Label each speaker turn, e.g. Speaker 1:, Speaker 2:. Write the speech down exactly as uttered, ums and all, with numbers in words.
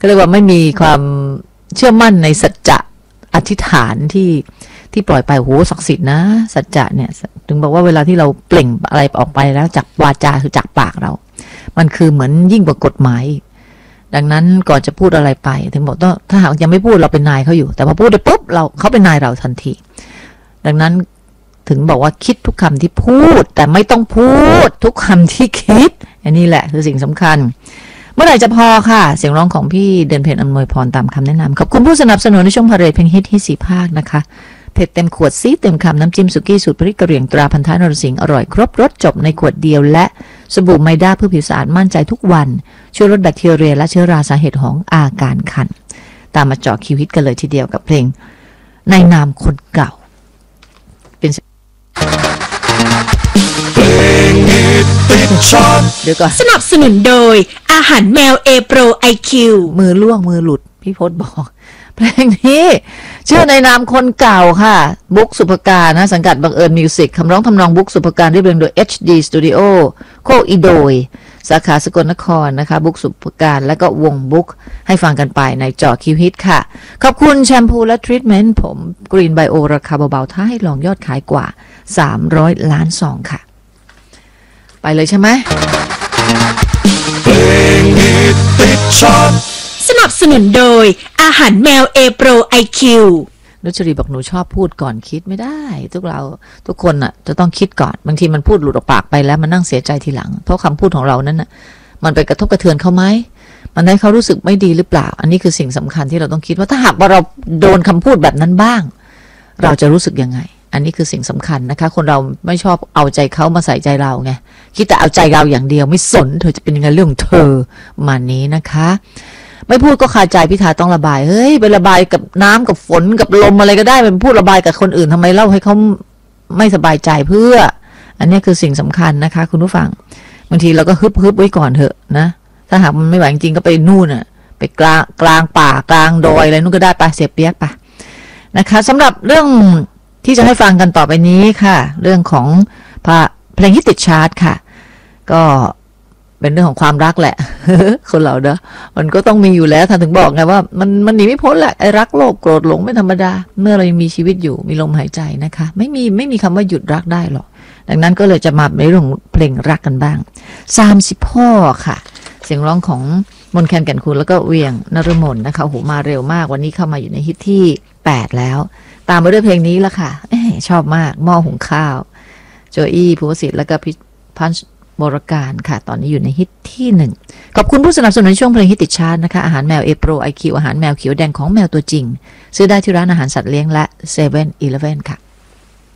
Speaker 1: ก็เรียกว่าไม่มีความเชื่อมั่นในสัจจะอธิษฐานที่ที่ปล่อยไปโหศักดิ์สิทธิ์นะสัจจะเนี่ยถึงบอกว่าเวลาที่เราเปล่งอะไรออกไปแล้วจากวาจาคือจากปากเรามันคือเหมือนยิ่งกว่ากฎหมายดังนั้นก่อนจะพูดอะไรไปถึงบอกต้องถ้าหากยังไม่พูดเราเป็นนายเขาอยู่แต่พอพูดไปปุ๊บเราเขาเป็นนายเราทันทีดังนั้นถึงบอกว่าคิดทุกคำที่พูดแต่ไม่ต้องพูดทุกคำที่คิดอันนี้แหละคือสิ่งสำคัญเมื่อไหร่จะพอค่ะเสียงร้องของพี่เดินเพลอำนวยพรตามคำแนะนำขอบคุณผู้สนับสนุนในช่วงพาเรดเพลงฮิตที่สี่ภาคนะคะเผ็ดเต็มขวดซีเต็มคำน้ำจิ้มสุกี้สูตรพริกกระเหรี่ยงตราพันท้ายนรสิงห์อร่อยครบรสจบในขวดเดียวและสบู่ไมด้าเพื่อผิวสะอาดมั่นใจทุกวันช่วยลดแบคทีเรียและเชื้อราสาเหตุของอาการคันตามมาเจาะคิวฮิตกันเลยทีเดียวกับเพลงในนามคนเก่าเป็นเดี๋ยวก่อน
Speaker 2: สนับสนุนโดยอาหารแมวเอโปรไอคิว
Speaker 1: มือล่วงมือหลุดพี่พจน์บอกเพลงนี้ชื่อในนามคนเก่าค่ะบุ๊กสุภการนะสังกัดบังเอิญมิวสิกคำร้องทำนองบุ๊กสุภการเรียบเรียงโดย เอช ดี Studio โคกอีโดยสาขาสกลนครนะคะบุ๊กสุภการและก็วงบุ๊กให้ฟังกันไปในจอคิวฮิตค่ะขอบคุณแชมพูและทรีทเมนต์ผมกรีนไบโอราคาเบาๆถ้าให้ลองยอดขายกว่าสามร้อยล้านซองค่ะไปเลยใช่ไหม
Speaker 2: สนับสนุนโดยอาหารแมวเอโปรไอคิว
Speaker 1: นุชรีบอกหนูชอบพูดก่อนคิดไม่ได้ทุกเราทุกคนอ่ะจะต้องคิดก่อนบางทีมันพูดหลุดออกปากไปแล้วมันนั่งเสียใจทีหลังเพราะคำพูดของเรานั้นน่ะมันไปกระทบกระเทือนเขาไหมมันให้เขารู้สึกไม่ดีหรือเปล่าอันนี้คือสิ่งสำคัญที่เราต้องคิดว่าถ้าหากว่าเราโดนคำพูดแบบนั้นบ้างเราจะรู้สึกยังไงอันนี้คือสิ่งสำคัญนะคะคนเราไม่ชอบเอาใจเขามาใส่ใจเราไงคิดแต่เอาใจเราอย่างเดียวไม่สนเธอจะเป็นยังไงเรื่องของเธอมานี้นะคะไม่พูดก็คาใจพิธาต้องระบายเฮ้ยไประบายกับน้ำกับฝนกับลมอะไรก็ได้เป็นพูดระบายกับคนอื่นทำไมเล่าให้เขาไม่สบายใจเพื่ออันนี้คือสิ่งสำคัญนะคะคุณผู้ฟังบางทีเราก็ฮึบฮึบไว้ก่อนเถอะนะถ้าหากมันไม่ไหวจริงๆก็ไปนู่นน่ะไปกลางกลางป่ากลางดอยอะไรนู่นก็ได้ไปเสียเปียกไปนะคะสำหรับเรื่องที่จะให้ฟังกันต่อไปนี้ค่ะเรื่องของเพลงที่ติดชาร์ตค่ะก็เป็นเรื่องของความรักแหละ คนเราเนอะมันก็ต้องมีอยู่แล้วท่านถึงบอกไงว่ามันมันหนีไม่พ้นแหละไอ้รักโลภโกรธหลงไม่ธรรมดาเมื่อเรายังมีชีวิตอยู่มีลมหายใจนะคะไม่มีไม่มีคำว่าหยุดรักได้หรอกดังนั้นก็เลยจะมาในเรื่องเพลงรักกันบ้างสามสิบพ่อค่ะเสียงร้องของมนต์แคนแก่นคูณแล้วก็เวียงนฤมลนะคะโหมาเร็วมากวันนี้เข้ามาอยู่ในฮิตที่แปดแล้วตามมาด้วยเพลงนี้ละค่ะชอบมากหม้อหุงข้าวโจอี้ภูวสิทธิ์แล้วก็พิพันธ์บรการค่ะตอนนี้อยู่ในฮิตที่หนึ่งขอบคุณผู้สนับสนุนช่วงเพลงฮิตติดชาร์ตนะคะอาหารแมวเอโปรไอคิวอาหารแมวเขียวแดงของแมวตัวจริงซื้อได้ที่ร้านอาหารสัตว์เลี้ยงและเซเว่นอีเลฟเว่นค่ะ